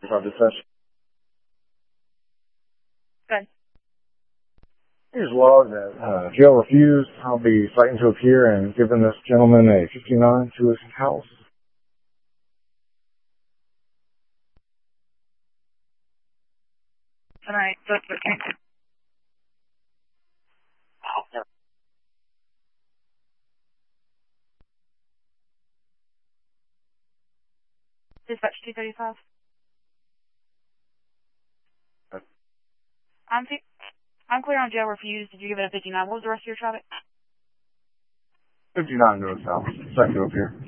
55 dispatch. Good. Here's log that jail refused. I'll be citing to appear and giving this gentleman a 59 to his house. All right. Good. Dispatch 235. I'm clear on jail refused. Did you give it a 59? What was the rest of your traffic? 59 to his house. Citing to appear.